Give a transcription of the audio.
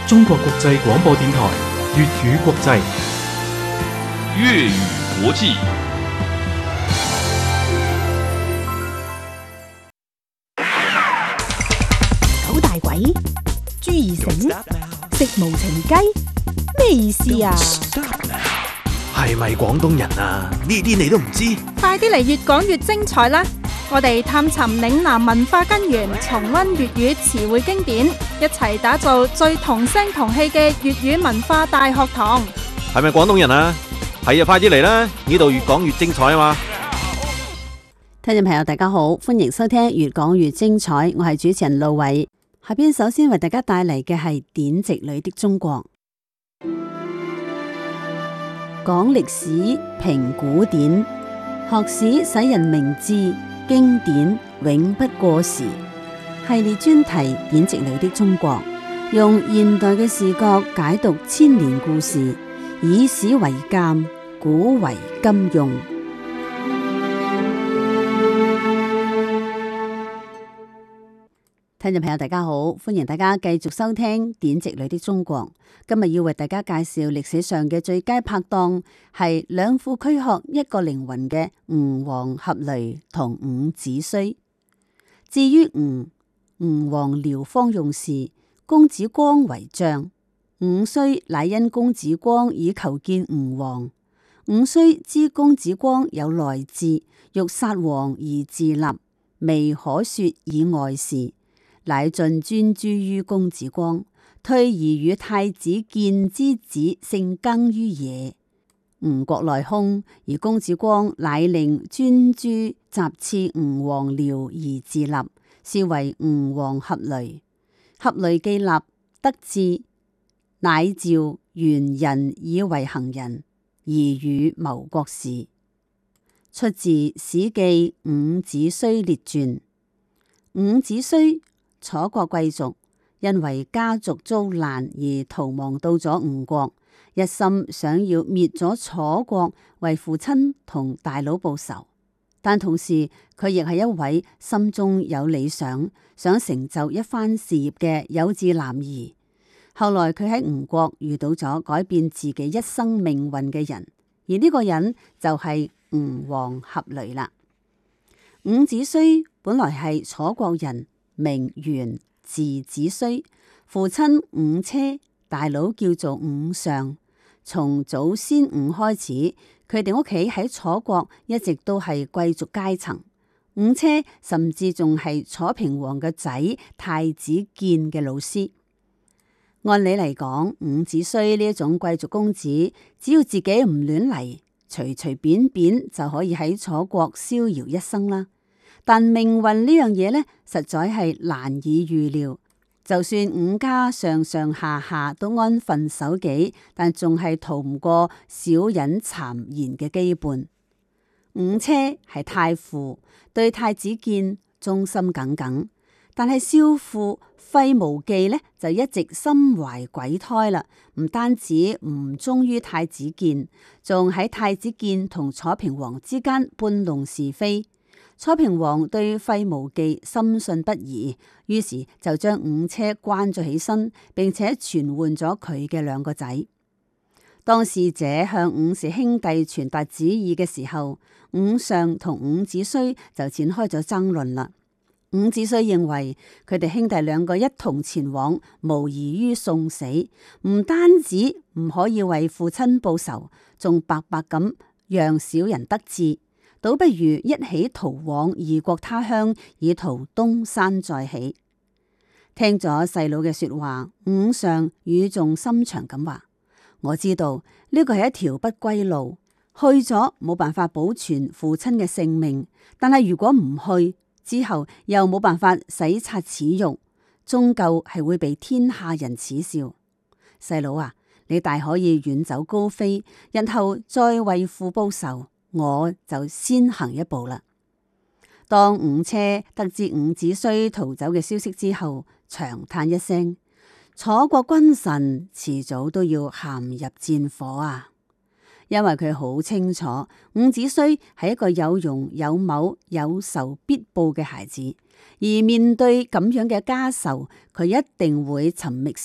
中國國際廣播電台粵語國際粵語國際。 九大鬼、朱二繩、食無情雞，咩意思啊？ 係咪廣東人啊？呢啲你都唔知？ 快啲嚟越講越精彩啦！我哋探尋嶺南文化根源，重溫粵語詞彙經典，一齊打造最同聲同氣嘅粵語文化大學堂。 係咪廣東人啊？係啊，快啲嚟啦！呢度越講越精彩啊嘛！ 聽眾朋友大家好，歡迎收聽越講越精彩，我係主持人路偉。下邊首先為大家帶嚟嘅係典籍裏的中國，講歷史評古典，學史使人明智，經典永不過時。系列專題典籍裏的中國，用現代嘅視角解讀千年故事，以史為鑑，古為今用。聽眾朋友大家好，歡迎大家繼續收聽典籍裏的中國。今日要為大家介紹歷史上嘅最佳拍檔，係兩副軀殼一個靈魂嘅吳王闔閭同伍子胥。至於吳王僚方用事，公子光為將，伍胥乃因公子光以求見吳王。伍胥知公子光有內志，欲殺王而自立，未可說以外事，乃盡專諸於公子光，退而與太子建之子姓耕於野。吳國內訇，而公子光乃令專諸雜刺吳王僚而自立，是為吳王闔閭。闔閭既立得志，乃召元人以為行人，而與謀國事。出自《史記·伍子胥列傳》。伍子胥，楚國貴族，因為家族遭難而逃亡到咗吳國，一心想要滅咗楚國，為父親同大佬報仇。但同時佢亦係一位心中有理想，想成就一番事業嘅有志男兒。後來佢喺吳國遇到咗改變自己一生命運嘅人，而呢個人就係吳王闔閭啦。伍子胥本來係楚國人，名元，字子胥，父親伍車，大佬叫做伍尚。從祖先伍開始，佢哋屋企喺楚國一直都係貴族階層。伍車甚至仲係楚平王嘅仔太子建嘅老師。按理嚟講，伍子胥呢一種貴族公子，只要自己唔亂嚟，隨隨便便就可以喺楚國逍遙一生啦。但命運呢樣嘢呢，實在係難以預料。就算伍家上上下下都安分守己，但仲係逃唔過小人讒言嘅羈絆。伍車係太傅，對太子建忠心耿耿，但係少傅費無忌呢，就一直心懷鬼胎啦。唔單止唔忠於太子建，仲喺太子建同楚平王之間搬弄是非。楚平王對費無忌深信不疑，於是就將伍車關咗起身，並且傳喚咗佢嘅兩個仔。當使者向伍氏兄弟傳達旨意嘅時候，伍尚同伍子胥就展開咗爭論啦。伍子胥認為佢哋兄弟兩個一同前往，無異於送死，唔單止唔可以為父親報仇，仲白白咁讓小人得志。倒不如一起逃往異國他鄉，以圖東山再起。聽咗細佬嘅說話，伍尚語重心長咁話：我知道呢個係一條不歸路，去咗冇辦法保存父親嘅性命，但係如果唔去之後，又冇辦法洗刷恥辱，終究係會被天下人恥笑。細佬啊，你大可以遠走高飛，日後再為父報仇。我就先行一步啦。當伍車得知伍子胥逃走嘅消息之後，長嘆一聲：楚國君臣遲早都要陷入戰火啊！因為佢好清楚伍子胥係一個有容有謀、有仇必報嘅孩子，而面對咁樣嘅家仇，佢一定會尋覓